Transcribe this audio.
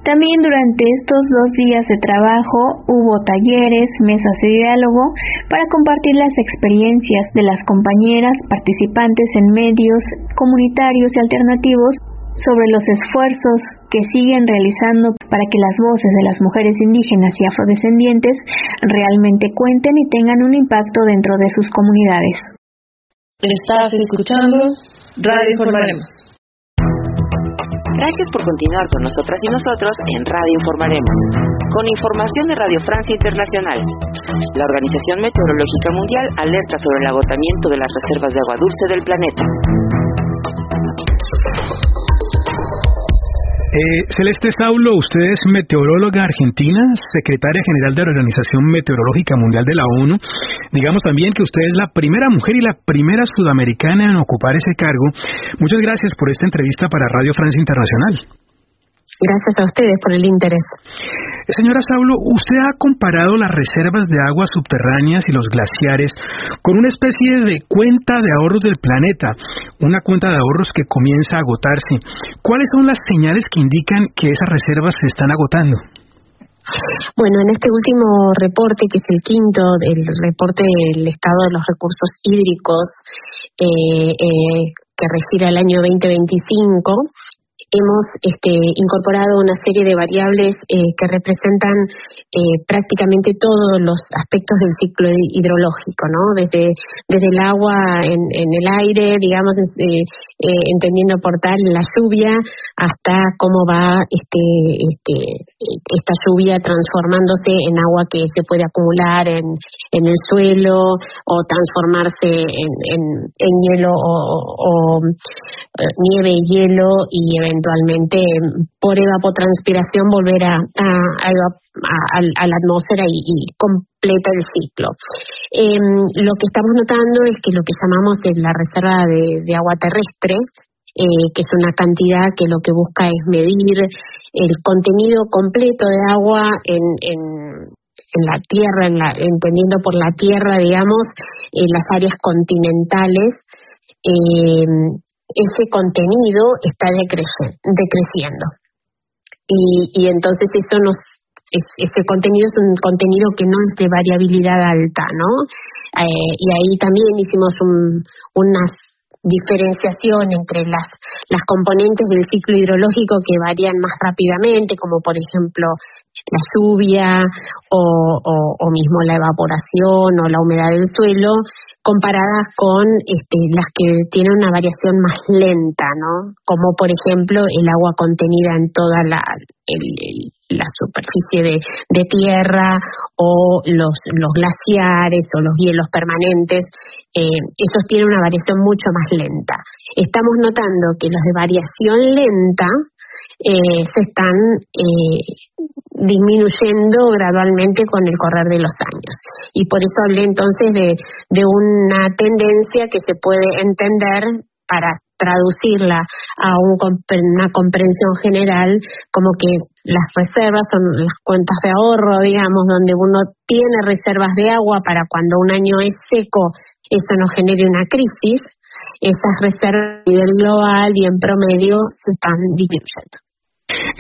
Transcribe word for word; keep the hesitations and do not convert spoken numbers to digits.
También durante estos dos días de trabajo hubo talleres, mesas de diálogo para compartir las experiencias de las compañeras participantes en medios comunitarios y alternativos sobre los esfuerzos que siguen realizando para que las voces de las mujeres indígenas y afrodescendientes realmente cuenten y tengan un impacto dentro de sus comunidades. Estás escuchando Radio Informaremos. Gracias por continuar con nosotras y nosotros en Radio Informaremos, con información de Radio Francia Internacional. La Organización Meteorológica Mundial alerta sobre el agotamiento de las reservas de agua dulce del planeta. Eh, Celeste Saulo, usted es meteoróloga argentina, secretaria general de la Organización Meteorológica Mundial de la ONU. Digamos también que usted es la primera mujer y la primera sudamericana en ocupar ese cargo. Muchas gracias por esta entrevista para Radio Francia Internacional. Gracias a ustedes por el interés. Señora Saulo, usted ha comparado las reservas de aguas subterráneas y los glaciares con una especie de cuenta de ahorros del planeta, una cuenta de ahorros que comienza a agotarse. ¿Cuáles son las señales que indican que esas reservas se están agotando? Bueno, en este último reporte, que es el quinto, el reporte del estado de los recursos hídricos eh, eh, que refiere al año veinte veinticinco, hemos este, incorporado una serie de variables eh, que representan eh, prácticamente todos los aspectos del ciclo hidrológico, ¿no? Desde desde el agua en, en el aire, digamos, eh, eh, entendiendo por tal la lluvia, hasta cómo va este, este esta lluvia transformándose en agua que se puede acumular en, en el suelo o transformarse en, en, en hielo o, o eh, nieve y hielo y eventualmente por evapotranspiración volver a, a, a, a, a la atmósfera y, y completa el ciclo. Eh, lo que estamos notando es que lo que llamamos es la reserva de, de agua terrestre, eh, que es una cantidad que lo que busca es medir el contenido completo de agua en, en, en la tierra, en la, entendiendo por la tierra, digamos, en las áreas continentales. Eh, ese contenido está decre- decreciendo. Y, y entonces eso nos, es, ese contenido es un contenido que no es de variabilidad alta, ¿no? Eh, y ahí también hicimos un, una diferenciación entre las, las componentes del ciclo hidrológico que varían más rápidamente, como por ejemplo la lluvia o, o, o mismo la evaporación o la humedad del suelo, comparadas con este, las que tienen una variación más lenta, ¿no? Como por ejemplo el agua contenida en toda la, el, el, la superficie de, de tierra o los, los glaciares o los hielos permanentes. Eh, esos tienen una variación mucho más lenta. Estamos notando que los de variación lenta eh, se están eh, disminuyendo gradualmente con el correr de los años. Y por eso hablé entonces de, de una tendencia que se puede entender para traducirla a un, una comprensión general, como que las reservas son las cuentas de ahorro, digamos, donde uno tiene reservas de agua para cuando un año es seco, eso no genere una crisis. Esas reservas a nivel global y en promedio se están disminuyendo.